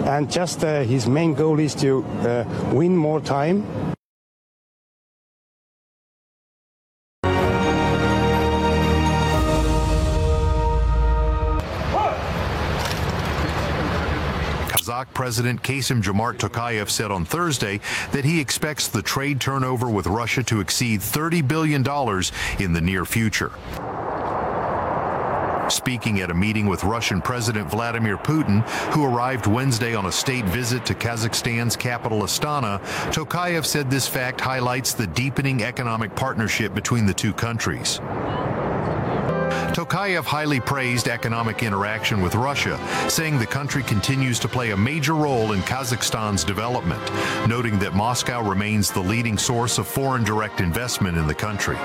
and just his main goal is to win more time. Kazakh President Kassym-Jomart Tokayev said on Thursday that he expects the trade turnover with Russia to exceed $30 billion in the near future. Speaking at a meeting with Russian President Vladimir Putin, who arrived Wednesday on a state visit to Kazakhstan's capital Astana, Tokayev said this fact highlights the deepening economic partnership between the two countries. Tokayev highly praised economic interaction with Russia, saying the country continues to play a major role in Kazakhstan's development, noting that Moscow remains the leading source of foreign direct investment in the country.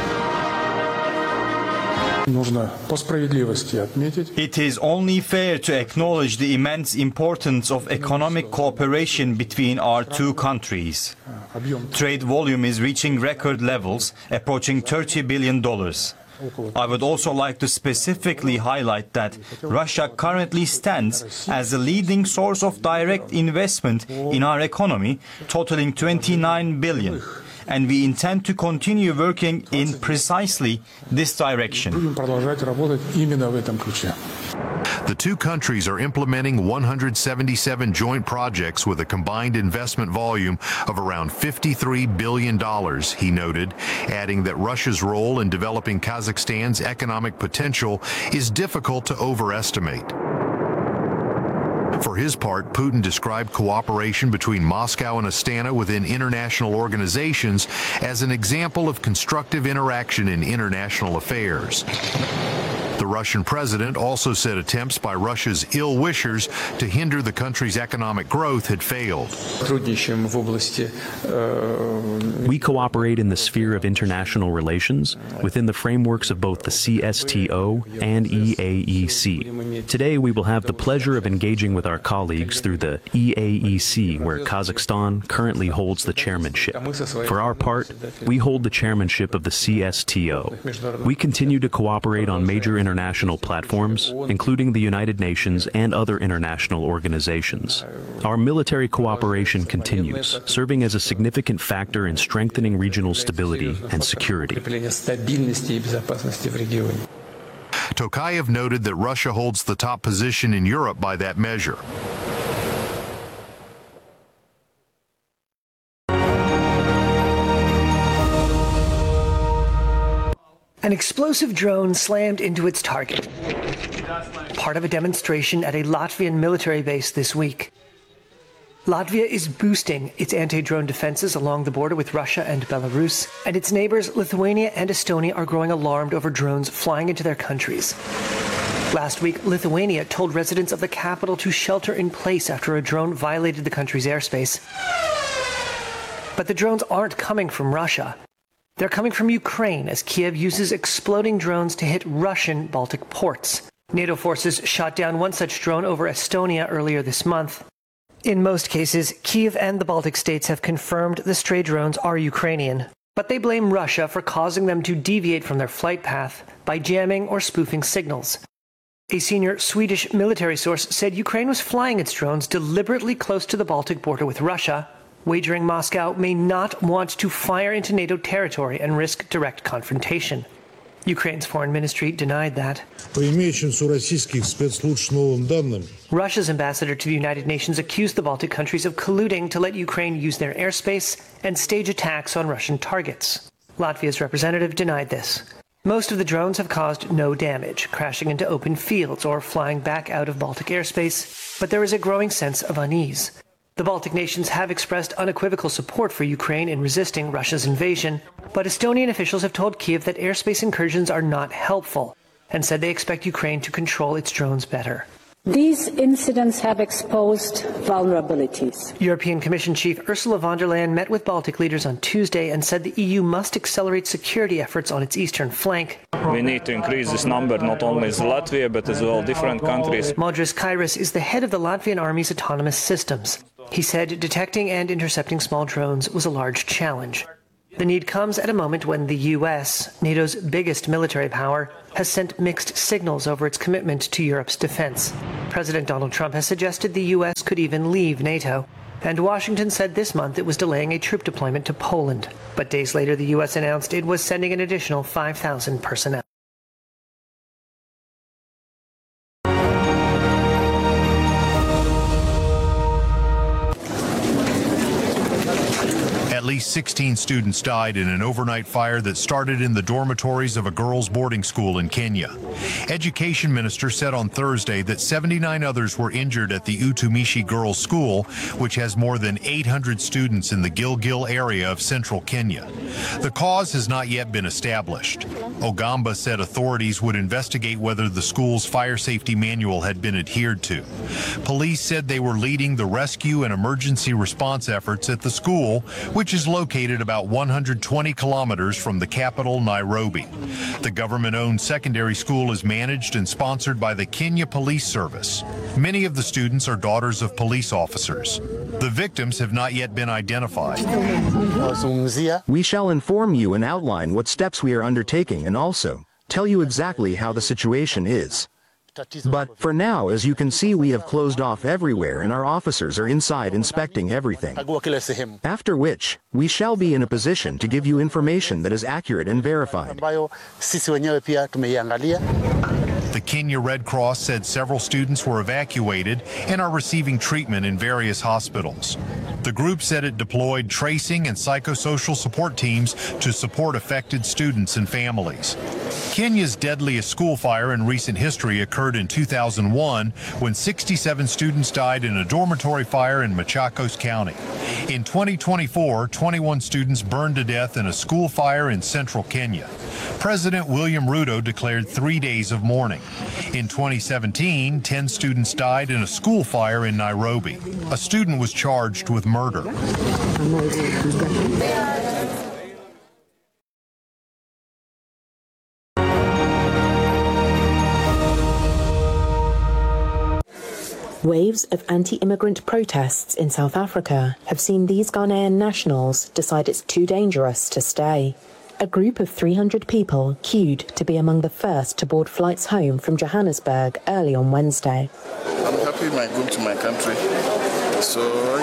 It is only fair to acknowledge the immense importance of economic cooperation between our two countries. Trade volume is reaching record levels, approaching $30 billion. I would also like to specifically highlight that Russia currently stands as the leading source of direct investment in our economy, totaling $29 billion. And we intend to continue working in precisely this direction. The two countries are implementing 177 joint projects with a combined investment volume of around $53 billion, he noted, adding that Russia's role in developing Kazakhstan's economic potential is difficult to overestimate. For his part, Putin described cooperation between Moscow and Astana within international organizations as an example of constructive interaction in international affairs. The Russian president also said attempts by Russia's ill-wishers to hinder the country's economic growth had failed. We cooperate in the sphere of international relations within the frameworks of both the CSTO and EAEC. Today, we will have the pleasure of engaging with our colleagues through the EAEC, where Kazakhstan currently holds the chairmanship. For our part, we hold the chairmanship of the CSTO. We continue to cooperate on major international platforms, including the United Nations and other international organizations. Our military cooperation continues, serving as a significant factor in strengthening regional stability and security. Tokayev noted that Russia holds the top position in Europe by that measure. An explosive drone slammed into its target, part of a demonstration at a Latvian military base this week. Latvia is boosting its anti-drone defenses along the border with Russia and Belarus, and its neighbors Lithuania and Estonia are growing alarmed over drones flying into their countries. Last week, Lithuania told residents of the capital to shelter in place after a drone violated the country's airspace. But the drones aren't coming from Russia. They're coming from Ukraine, as Kiev uses exploding drones to hit Russian Baltic ports. NATO forces shot down one such drone over Estonia earlier this month. In most cases, Kiev and the Baltic states have confirmed the stray drones are Ukrainian, but they blame Russia for causing them to deviate from their flight path by jamming or spoofing signals. A senior Swedish military source said Ukraine was flying its drones deliberately close to the Baltic border with Russia, wagering Moscow may not want to fire into NATO territory and risk direct confrontation. Ukraine's foreign ministry denied that. Russia's ambassador to the United Nations accused the Baltic countries of colluding to let Ukraine use their airspace and stage attacks on Russian targets. Latvia's representative denied this. Most of the drones have caused no damage, crashing into open fields or flying back out of Baltic airspace, but there is a growing sense of unease. The Baltic nations have expressed unequivocal support for Ukraine in resisting Russia's invasion, but Estonian officials have told Kiev that airspace incursions are not helpful and said they expect Ukraine to control its drones better. These incidents have exposed vulnerabilities. European Commission Chief Ursula von der Leyen met with Baltic leaders on Tuesday and said the EU must accelerate security efforts on its eastern flank. We need to increase this number, not only as Latvia, but as well different countries. Modris Kairis is the head of the Latvian Army's autonomous systems. He said detecting and intercepting small drones was a large challenge. The need comes at a moment when the U.S., NATO's biggest military power, has sent mixed signals over its commitment to Europe's defense. President Donald Trump has suggested the U.S. could even leave NATO, and Washington said this month it was delaying a troop deployment to Poland. But days later, the U.S. announced it was sending an additional 5,000 personnel. At least 16 students died in an overnight fire that started in the dormitories of a girls' boarding school in Kenya. Education minister said on Thursday that 79 others were injured at the Utumishi Girls' School, which has more than 800 students in the Gilgil area of central Kenya. The cause has not yet been established. Ogamba said authorities would investigate whether the school's fire safety manual had been adhered to. Police said they were leading the rescue and emergency response efforts at the school, which is located about 120 kilometers from the capital, Nairobi. The government-owned secondary school is managed and sponsored by the Kenya Police Service. Many of the students are daughters of police officers. The victims have not yet been identified. We shall inform you and outline what steps we are undertaking and also tell you exactly how the situation is. But for now, as you can see, we have closed off everywhere and our officers are inside inspecting everything. After which, we shall be in a position to give you information that is accurate and verified. The Kenya Red Cross said several students were evacuated and are receiving treatment in various hospitals. The group said it deployed tracing and psychosocial support teams to support affected students and families. Kenya's deadliest school fire in recent history occurred in 2001 when 67 students died in a dormitory fire in Machakos County. In 2024, 21 students burned to death in a school fire in central Kenya. President William Ruto declared 3 days of mourning. In 2017, 10 students died in a school fire in Nairobi. A student was charged with murder. Waves of anti-immigrant protests in South Africa have seen these Ghanaian nationals decide it's too dangerous to stay. A group of 300 people queued to be among the first to board flights home from Johannesburg early on Wednesday. I'm happy I go to my country. So,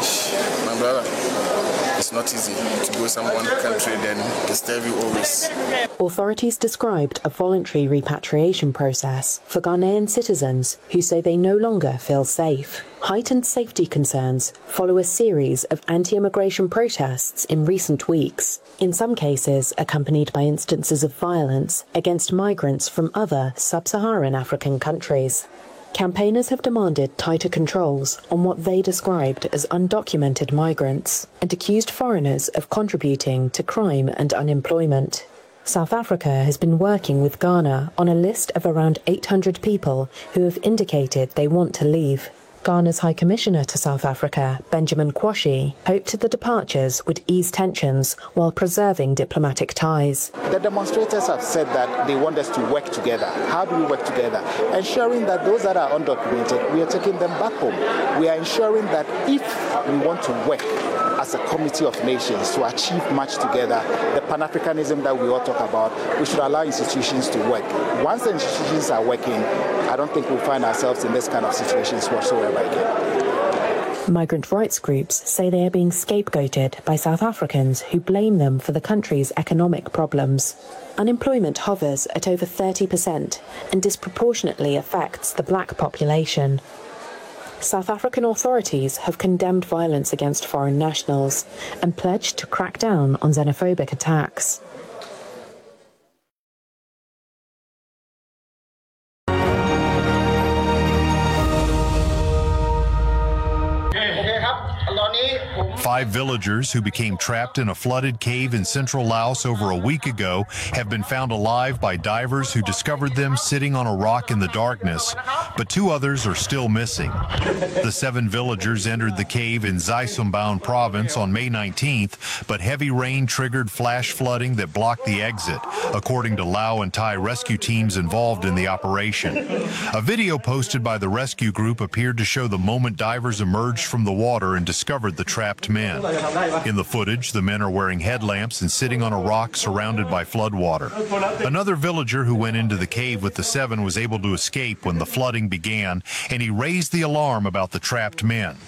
my brother, it's not easy to go to one country then disturb you always. Authorities described a voluntary repatriation process for Ghanaian citizens who say they no longer feel safe. Heightened safety concerns follow a series of anti-immigration protests in recent weeks, in some cases accompanied by instances of violence against migrants from other sub-Saharan African countries. Campaigners have demanded tighter controls on what they described as undocumented migrants and accused foreigners of contributing to crime and unemployment. South Africa has been working with Ghana on a list of around 800 people who have indicated they want to leave. Ghana's High Commissioner to South Africa, Benjamin Kwashi, hoped the departures would ease tensions while preserving diplomatic ties. The demonstrators have said that they want us to work together. How do we work together? Ensuring that those that are undocumented, we are taking them back home. We are ensuring that if we want to work as a committee of nations to achieve much together, the Pan-Africanism that we all talk about, we should allow institutions to work. Once the institutions are working, I don't think we'll find ourselves in this kind of situations whatsoever again. Migrant rights groups say they are being scapegoated by South Africans who blame them for the country's economic problems. Unemployment hovers at over 30% and disproportionately affects the black population. South African authorities have condemned violence against foreign nationals and pledged to crack down on xenophobic attacks. Five villagers who became trapped in a flooded cave in central Laos over a week ago have been found alive by divers who discovered them sitting on a rock in the darkness, but 2 others are still missing. The 7 villagers entered the cave in Xaisumbaon province on May 19th, but heavy rain triggered flash flooding that blocked the exit, according to Lao and Thai rescue teams involved in the operation. A video posted by the rescue group appeared to show the moment divers emerged from the water water and discovered the trapped men. In the footage, the men are wearing headlamps and sitting on a rock surrounded by floodwater. Another villager who went into the cave with the 7 was able to escape when the flooding began, and he raised the alarm about the trapped men.